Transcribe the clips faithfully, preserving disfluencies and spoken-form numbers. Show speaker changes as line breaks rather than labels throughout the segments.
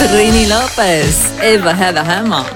Trini Lopez, Ever Had a Hammer.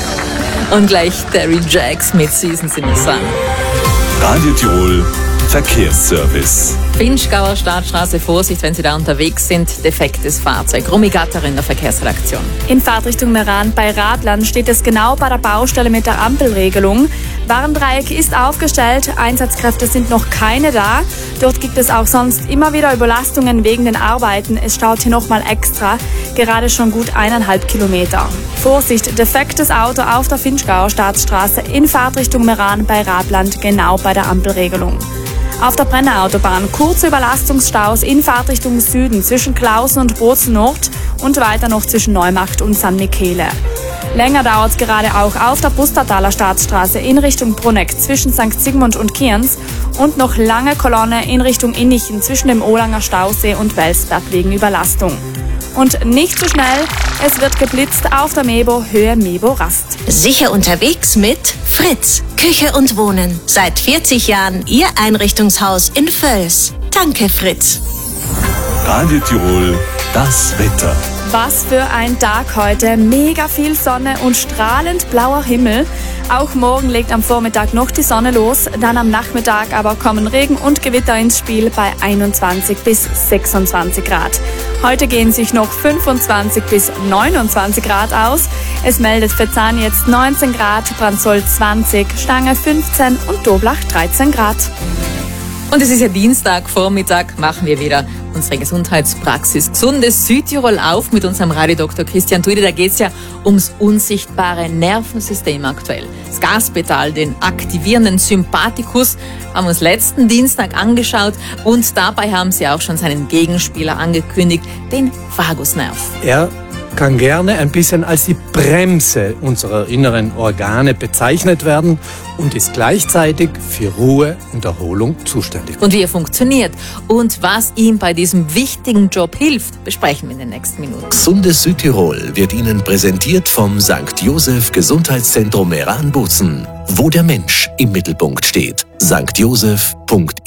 Und gleich Terry Jacks mit Seasons in the Sun.
Radio Tirol Verkehrsservice.
Vinschgauer Stadtstraße, Vorsicht, wenn Sie da unterwegs sind. Defektes Fahrzeug. Romy Gatter in der Verkehrsredaktion.
In Fahrtrichtung Meran bei Radland steht es genau bei der Baustelle mit der Ampelregelung. Warndreieck ist aufgestellt, Einsatzkräfte sind noch keine da. Dort gibt es auch sonst immer wieder Überlastungen wegen den Arbeiten. Es staut hier nochmal extra, gerade schon gut eineinhalb Kilometer. Vorsicht, defektes Auto auf der Vinschgauer Staatsstraße in Fahrtrichtung Meran bei Radland, genau bei der Ampelregelung. Auf der Brenner Autobahn kurze Überlastungsstaus in Fahrtrichtung Süden zwischen Klausen und Bozen Nord und weiter noch zwischen Neumarkt und San Michele. Länger dauert es gerade auch auf der Pustertaler Staatsstraße in Richtung Bruneck zwischen Sankt Sigmund und Kienz und noch lange Kolonne in Richtung Innichen zwischen dem Olanger Stausee und Welsberg wegen Überlastung. Und nicht zu schnell, es wird geblitzt auf der Mebo Höhe Mebo-Rast.
Sicher unterwegs mit Fritz, Küche und Wohnen. Seit vierzig Jahren Ihr Einrichtungshaus in Völs. Danke, Fritz.
Radio Tirol, das Wetter.
Was für ein Tag heute. Mega viel Sonne und strahlend blauer Himmel. Auch morgen legt am Vormittag noch die Sonne los. Dann am Nachmittag aber kommen Regen und Gewitter ins Spiel bei einundzwanzig bis sechsundzwanzig Grad. Heute gehen sich noch fünfundzwanzig bis neunundzwanzig Grad aus. Es meldet Verzahn jetzt neunzehn Grad, Brandsol zwanzig, Stange fünfzehn und Doblach dreizehn Grad.
Und es ist ja Dienstag, Vormittag, machen wir wieder unsere Gesundheitspraxis Gesundes Südtirol auf mit unserem Radiodoktor Christian Tuide. Da geht es ja ums unsichtbare Nervensystem aktuell. Das Gaspedal, den aktivierenden Sympathikus, haben wir uns letzten Dienstag angeschaut und dabei haben Sie auch schon seinen Gegenspieler angekündigt, den Vagusnerv.
Er kann gerne ein bisschen als die Bremse unserer inneren Organe bezeichnet werden und ist gleichzeitig für Ruhe und Erholung zuständig.
Und wie er funktioniert und was ihm bei diesem wichtigen Job hilft, besprechen wir in den nächsten Minuten.
Gesundes Südtirol wird Ihnen präsentiert vom Sankt Joseph Gesundheitszentrum Meran-Bozen, wo der Mensch im Mittelpunkt steht. sankt joseph punkt